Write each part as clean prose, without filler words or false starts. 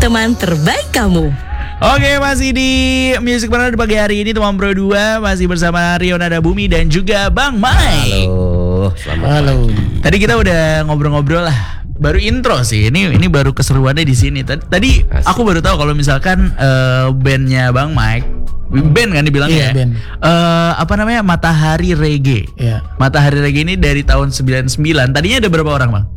teman terbaik kamu. Oke, masih di Music Partner pagi hari ini teman Bro 2 masih bersama Rio Nada Bumi dan juga Bang Mike. Halo, selamat pagi. Tadi kita udah ngobrol-ngobrol lah. Baru intro sih, ini baru keseruannya di sini. Tadi aku baru tahu kalau misalkan bandnya Bang Mike, band kan dibilangnya. Iya, band. Apa namanya? Matahari Reggae. Iya. Matahari Reggae ini dari tahun 99. Tadinya ada berapa orang, Bang?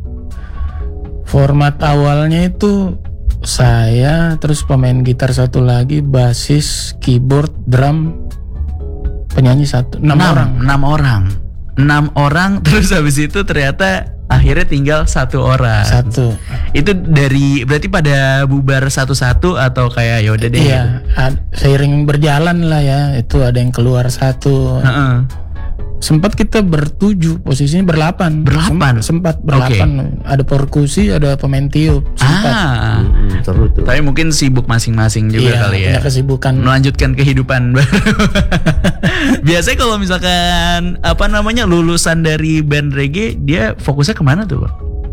Format awalnya itu saya, terus pemain gitar satu lagi, basis, keyboard, drum, penyanyi satu, 6 orang. 6 orang terus habis itu ternyata akhirnya tinggal 1 orang. Satu. Itu dari berarti pada bubar satu-satu atau kayak ya udah deh. Iya, seiring berjalan lah ya. Itu ada yang keluar satu. Sempat kita bertujuh, posisinya berlapan. Sempat berlapan. Ada perkusi, ada pemain tiup. Sempat. Seru tuh. Tapi mungkin sibuk masing-masing juga kali ya. Punya kesibukan. Melanjutkan kehidupan baru. Biasanya kalau misalkan apa namanya lulusan dari band reggae, dia fokusnya kemana tuh, Bang?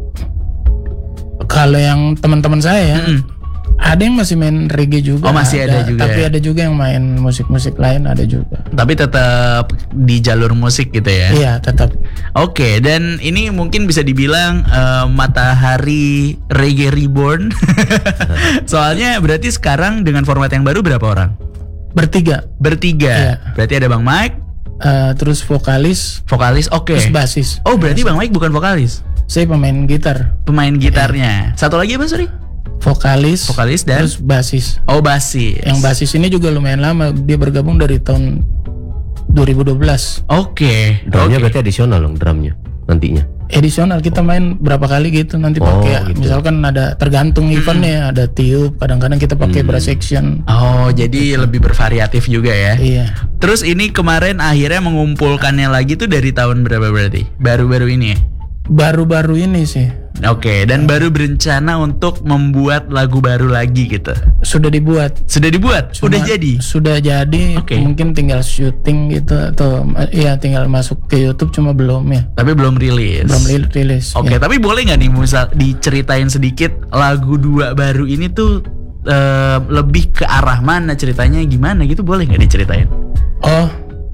Kalau yang teman-teman saya ya, ada yang masih main reggae juga. Oh, masih ada juga. Tapi ya? ada juga yang main musik-musik lain, ada juga. Tapi tetap di jalur musik gitu ya? Iya, tetap. Oke, dan ini mungkin bisa dibilang Matahari Reggae Reborn. Soalnya berarti sekarang dengan format yang baru berapa orang? Bertiga. Iya. Berarti ada Bang Mike, terus vokalis, oke. terus basis. Oh, berarti Bang Mike bukan vokalis? Saya pemain gitar. Pemain gitarnya. Satu lagi apa, sorry? Vokalis dan terus basis. Oh, basis. Yang basis ini juga lumayan lama, dia bergabung dari tahun 2012. Oke. Drumnya berarti adisional dong, drumnya nantinya. Edisional kita main berapa kali gitu nanti pakai gitu. misalkan ada tergantung eventnya, ada tiup, kadang-kadang kita pakai brass section. Oh, jadi lebih bervariatif juga ya. Iya. Terus ini kemarin akhirnya mengumpulkannya lagi tuh dari tahun berapa berarti? Baru-baru ini ya? Baru-baru ini sih. Oke, dan baru berencana untuk membuat lagu baru lagi gitu. Sudah dibuat. Udah jadi. Sudah jadi. Oke. Mungkin tinggal syuting gitu atau ya tinggal masuk ke YouTube, cuma belum ya. Tapi belum rilis. Rilis. Oke, ya. tapi boleh nggak nih misal diceritain sedikit lagu 2 baru ini tuh lebih ke arah mana ceritanya, gimana gitu, boleh nggak diceritain? Oh,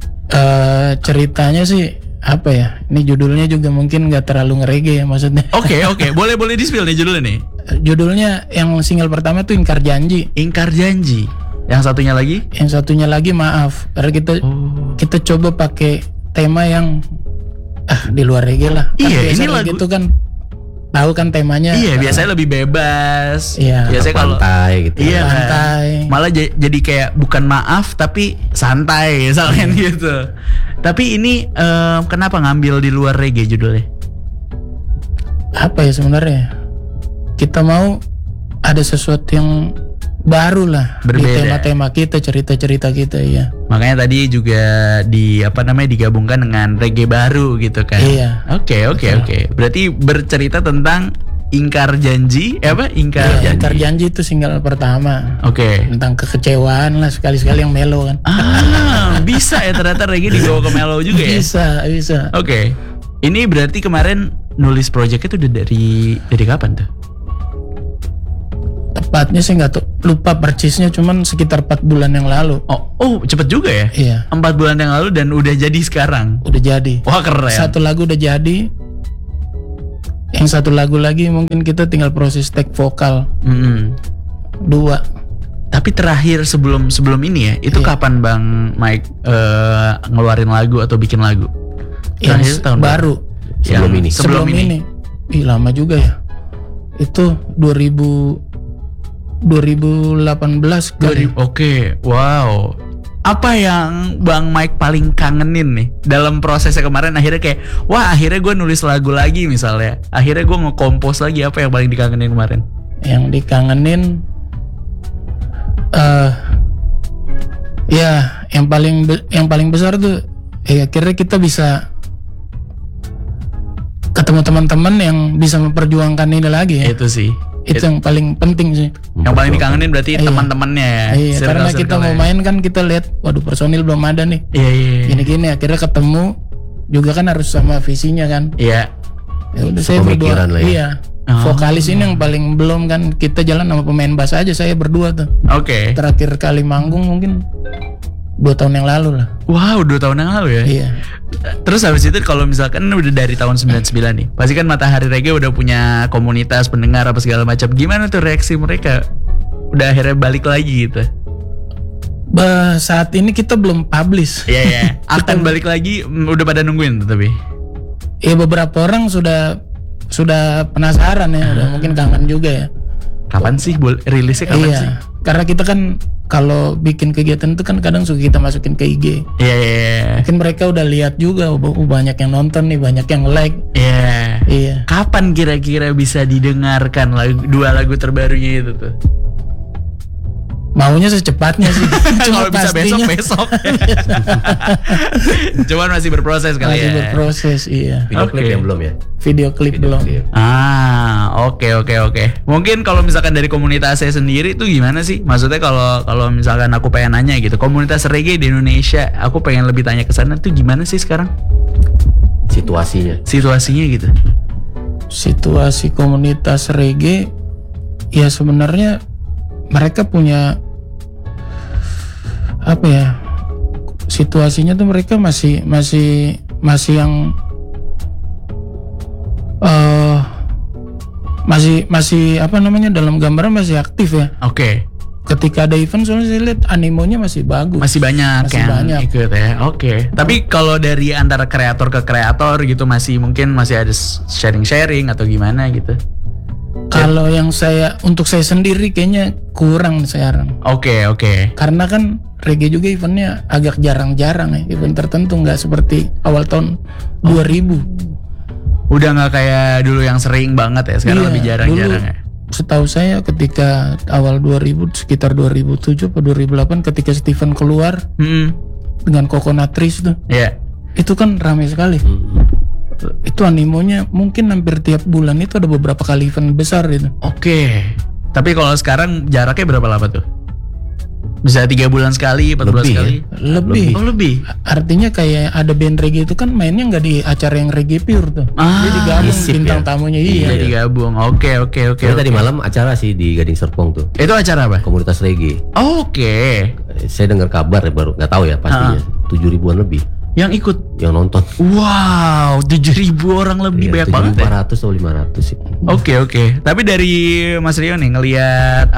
ceritanya sih apa ya? Ini judulnya juga mungkin nggak terlalu nge-reggae ya maksudnya. Oke, boleh di-spill nih judulnya nih. Judulnya yang single pertama tuh Ingkar Janji. Ingkar Janji. Yang satunya lagi Maaf. Karena kita coba pakai tema yang di luar reggae lah. Iya, ini lagu lagu itu kan tahu kan temanya. Iya, biasanya lebih bebas. Iya. Biasanya kalau Pantai gitu. iya kan? santai. Malah jadi kayak bukan maaf tapi santai misalnya gitu. Tapi ini kenapa ngambil di luar reggae judulnya? Apa ya sebenarnya? Kita mau ada sesuatu yang baru lah. Berbeda. Di tema-tema kita, cerita-cerita kita ya. Makanya tadi juga digabungkan dengan reggae baru gitu kan. Iya. Oke. Berarti bercerita tentang Ingkar Janji, Ingkar Janji. Ingkar Janji itu single pertama. Oke. Tentang kekecewaan lah, sekali-sekali yang mellow kan. Bisa ya ternyata reggae dibawa ke mellow juga ya. Bisa. Oke. Ini berarti kemarin nulis project itu udah dari kapan tuh? Tepatnya sih nggak tahu, lupa persisnya, cuman sekitar 4 bulan yang lalu. Oh, cepet juga ya? Iya. 4 bulan yang lalu dan udah jadi sekarang. Udah jadi. Wah, keren. Satu lagu udah jadi. Yang satu lagu lagi mungkin kita tinggal proses take vokal. 2. Tapi terakhir sebelum ini ya, itu kapan Bang Mike ngeluarin lagu atau bikin lagu? Yang tahun baru. Sebelum ini. Ih, lama juga ya. Itu 2018 kali. Oke, wow. Apa yang Bang Mike paling kangenin nih dalam prosesnya kemarin? Akhirnya kayak, akhirnya gue nulis lagu lagi misalnya. Akhirnya gue nge-compose lagi, apa yang paling dikangenin kemarin? Yang dikangenin, ya yang paling besar tuh, akhirnya kita bisa ketemu teman-teman yang bisa memperjuangkan ini lagi ya. Itu sih. Itu yang paling penting sih. Yang paling dikangenin berarti teman-temannya ya. Iya, karena kita mau main kan kita lihat, waduh personil belum ada nih. Iya. Gini-gini akhirnya ketemu juga kan harus sama visinya kan. Iya. Ya udah saya berdua. Pemikiran lah ya. Iya. Vokalis ini yang paling belum kan, kita jalan sama pemain bass aja, saya berdua tuh. Oke. Terakhir kali manggung mungkin 2 tahun yang lalu lah. Wow, 2 tahun yang lalu ya? Iya. Terus habis itu kalau misalkan udah dari tahun 99 nih, pasti kan Matahari Reggae udah punya komunitas pendengar apa segala macam. Gimana tuh reaksi mereka? Udah akhirnya balik lagi gitu? Saat ini kita belum publish. Iya, iya. Akan balik lagi, udah pada nungguin tuh tapi? Iya, beberapa orang sudah penasaran ya, udah mungkin kangen juga ya. Kapan sih rilisnya kapan sih? Karena kita kan kalau bikin kegiatan itu kan kadang suka kita masukin ke IG. Iya. Mungkin mereka udah lihat juga, banyak yang nonton nih, banyak yang like. Iya. Kapan kira-kira bisa didengarkan 2 lagu terbarunya itu tuh? Maunya secepatnya sih. Kalau bisa besok. Cuman masih berproses kali masih berproses, iya. Video klip yang belum ya? Video klip belum. Oke. Mungkin kalau misalkan dari komunitas saya sendiri tuh gimana sih? Maksudnya kalau misalkan aku pengen nanya gitu, komunitas reggae di Indonesia, aku pengen lebih tanya ke sana tuh gimana sih sekarang? Situasinya gitu. Situasi komunitas reggae ya sebenarnya mereka punya apa ya? Situasinya tuh mereka masih yang masih apa namanya, dalam gambaran masih aktif ya. Oke. Ketika ada event soalnya saya lihat animonya masih bagus. Masih banyak ikut ya. Oke. Tapi kalau dari antara kreator ke kreator gitu masih ada sharing atau gimana gitu? Kalau yang untuk saya sendiri kayaknya kurang sekarang. Oke. Karena kan reggae juga eventnya agak jarang-jarang ya. Event tertentu, nggak seperti awal tahun 2000. Udah nggak kayak dulu yang sering banget ya, sekarang lebih jarang-jarang ya. Setahu saya ketika awal 2000, sekitar 2007 atau 2008 ketika Steven keluar dengan Coconut Trees tuh. Iya. Itu kan ramai sekali. Itu animonya mungkin hampir tiap bulan itu ada beberapa kali event besar itu. Oke. Tapi kalau sekarang jaraknya berapa lama tuh? Bisa 3 bulan sekali, 4 bulan sekali? Lebih. Oh, lebih. Artinya kayak ada band reggae itu kan mainnya nggak di acara yang reggae pure tuh. Dia digabung bintang tamunya. Iya, digabung. Oke. Tadi malam acara sih di Gading Serpong tuh. Itu acara apa? Komunitas reggae. Oke. Saya dengar kabar ya, baru nggak tahu ya pastinya. 7.000-an lebih yang ikut, yang nonton. Wow, 7.000 orang lebih, banyak banget. 400 atau 500 sih. Oke. Tapi dari Mas Rio nih ngelihat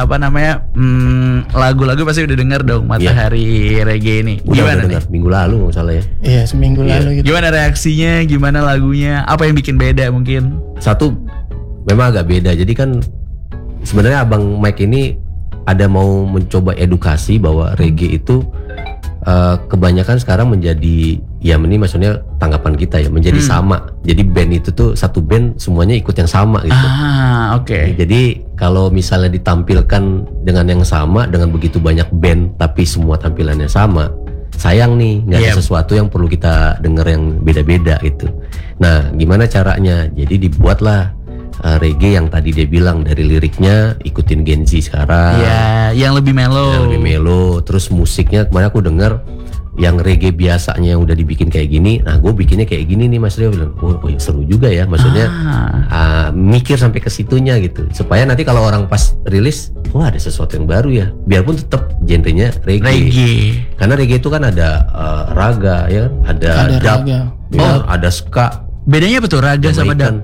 lagu-lagu pasti udah denger dong Matahari Reggae ini. Gimana nih? Minggu lalu nggak salah ya. Iya, seminggu lalu gitu. Gimana reaksinya? Gimana lagunya? Apa yang bikin beda mungkin? Satu, memang agak beda. Jadi kan sebenarnya Abang Mike ini ada mau mencoba edukasi bahwa reggae itu kebanyakan sekarang menjadi, ya ini maksudnya tanggapan kita ya, menjadi sama. Jadi band itu tuh satu band semuanya ikut yang sama gitu. Oke. Jadi kalau misalnya ditampilkan dengan yang sama, dengan begitu banyak band tapi semua tampilannya sama, sayang nih, nggak ada sesuatu yang perlu kita dengar yang beda-beda gitu. Nah, gimana caranya? Jadi dibuatlah reggae yang tadi dia bilang, dari liriknya ikutin Gen Z sekarang. Iya, yang lebih mellow. Terus musiknya kemarin aku dengar yang reggae biasanya yang udah dibikin kayak gini. Nah, gue bikinnya kayak gini nih, Mas Rio bilang. Oh, seru juga ya. Maksudnya mikir sampai ke situnya gitu. Supaya nanti kalau orang pas rilis, ada sesuatu yang baru ya. Biarpun tetap genrenya reggae. Karena reggae itu kan ada raga ya, ada dub, ada ska. Bedanya apa tuh raga sama dub?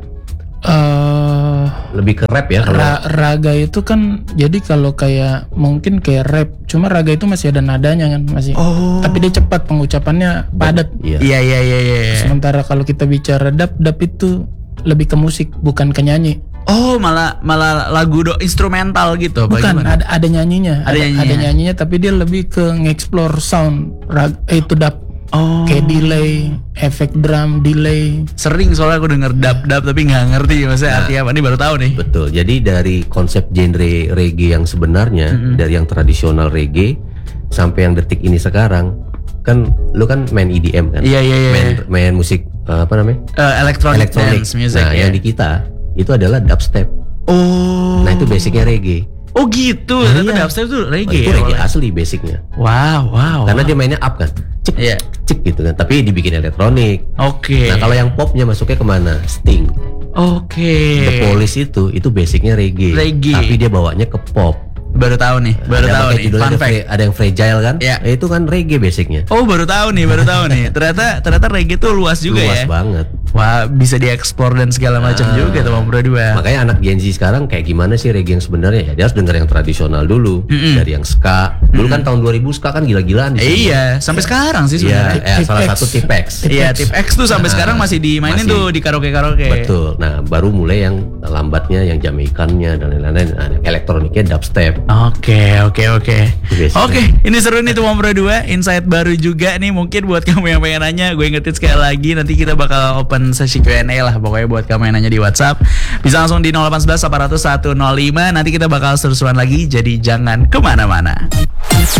Lebih ke rap ya. Raga itu kan jadi kalau kayak mungkin kayak rap, cuma raga itu masih ada nadanya kan, masih. Tapi dia cepat, pengucapannya padat. Iya. Sementara kalau kita bicara dub itu lebih ke musik, bukan ke nyanyi. Malah lagu instrumental gitu. Bukan, ada nyanyinya. Ada nyanyinya, tapi dia lebih ke nge-explore sound. Itu dub. Kayak delay, efek drum, delay. Sering soalnya aku denger dub tapi nggak ngerti maksudnya artinya apa. Ini baru tahu nih. Betul. Jadi dari konsep genre reggae yang sebenarnya, dari yang tradisional reggae sampai yang detik ini sekarang, kan lu kan main EDM kan? Iya. Main musik apa namanya? Electronic dance music. Nah, yang di kita itu adalah dubstep. Nah, itu basicnya reggae. Oh gitu, ternyata dubstep tuh reggae. Itu reggae asli basicnya. Wow. Karena dia mainnya up kan, cek gitu kan. Tapi dibikin elektronik. Oke. Nah, kalau yang popnya masuknya kemana? Sting. Oke. The Police itu basicnya reggae. Tapi dia bawanya ke pop. Baru tahu nih. Fun fact. Ada yang Fragile kan? Ya. Itu kan reggae basicnya. Oh, baru tahu nih. Ternyata reggae tuh luas juga ya. Luas banget. Wah, bisa dieksplor dan segala macam juga tuh Bang Bro 2. Makanya anak Gen Z sekarang kayak gimana sih reggae yang sebenarnya? Ya dia harus denger yang tradisional dulu. Dari yang ska. Dulu kan tahun 2000 ska kan gila-gilaan. Iya, sampai sekarang sih sebenarnya. Iya, salah satu Tipex. Iya, Tipex tuh sampai sekarang masih dimainin tuh di karaoke-karaoke. Betul. Nah, baru mulai yang lambatnya, yang Jamaikannya dan lain-lain. Elektroniknya dubstep. Oke. Oke, ini seru nih tuh Bang Bro 2. Insight baru juga nih mungkin buat kamu yang pengen nanya. Gue ingetin sekali lagi, nanti kita bakal open sesi Q&A lah pokoknya buat kamu yang nanya di WhatsApp. Bisa langsung di 0811 800 105. Nanti kita bakal seru-seruan lagi, jadi jangan kemana-mana.